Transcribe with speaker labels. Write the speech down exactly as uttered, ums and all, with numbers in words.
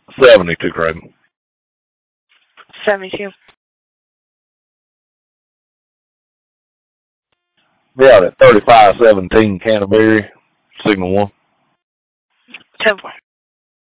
Speaker 1: seventy-two, Craven.
Speaker 2: seventy-two.
Speaker 1: Be out at thirty-five seventeen Canterbury, signal one.
Speaker 2: ten four.